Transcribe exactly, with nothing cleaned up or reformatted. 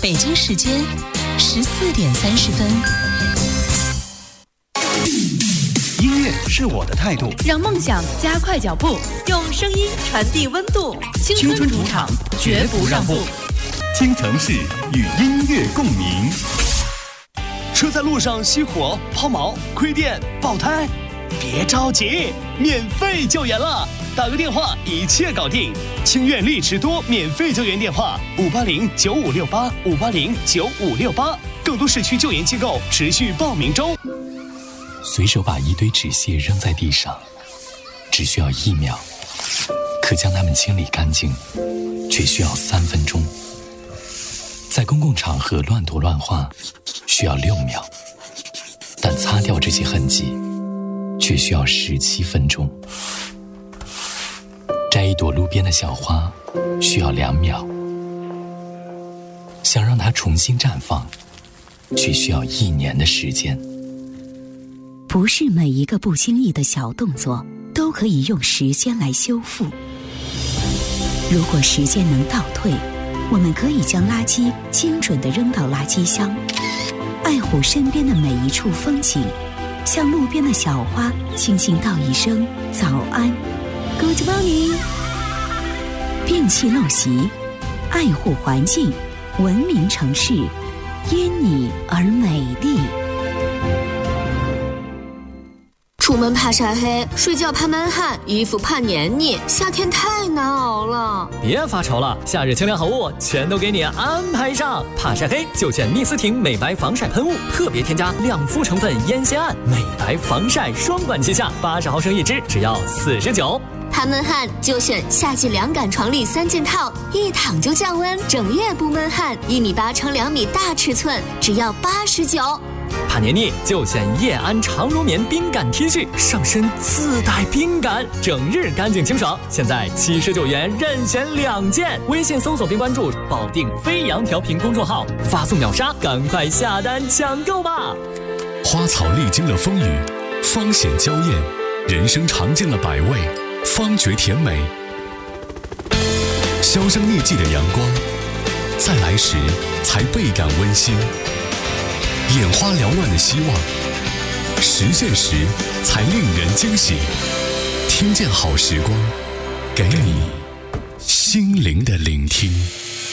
北京时间十四点三十分。 音乐是我的态度， 让梦想加快脚步，用声音传递温度。青春主场，绝不让步。 京城市与音乐共鸣。 车在路上熄火、抛锚、亏电、爆胎，别着急，免费救援了，打个电话一切搞定。清苑丽驰多免费救援电话：五八零九五六八五八零九五六八，更多市区救援机构持续报名中。 随手把一堆纸屑扔在地上，只需要一秒，可将它们清理干净，却需要三分钟。在公共场合乱涂乱画，需要六秒，但擦掉这些痕迹，却需要十七分钟。摘一朵路边的小花，需要两秒，想让它重新绽放，却需要一年的时间。 不是每一个不经意的小动作都可以用时间来修复。如果时间能倒退，我们可以将垃圾精准地扔到垃圾箱，爱护身边的每一处风景，向路边的小花轻轻道一声早安 Good morning。 摒弃陋习，爱护环境，文明城市因你而美丽。 出门怕晒黑，睡觉怕闷汗，衣服怕黏腻，夏天太难熬了。 别发愁了，夏日清凉好物全都给你安排上。怕晒黑就选逆思婷美白防晒喷雾，特别添加亮肤成分烟酰胺，美白防晒双管齐下，八十毫升一支，只要四十九。 怕闷汗就选夏季凉感床笠三件套，一躺就降温，整夜不闷汗，一米八乘两米大尺寸，只要八十九。 怕黏腻就选叶安长绒棉冰感 T 恤，上身自带冰感，整日干净清爽。现在七十九元任选两件，微信搜索并关注保定飞扬调频公众号，发送秒杀，赶快下单抢购吧。 花草历经了风雨，芳显娇艳，人生尝尽了百味，方觉甜美。销声匿迹的阳光，在来时才倍感温馨。眼花缭乱的希望，实现时才令人惊喜。听见好时光，给你心灵的聆听。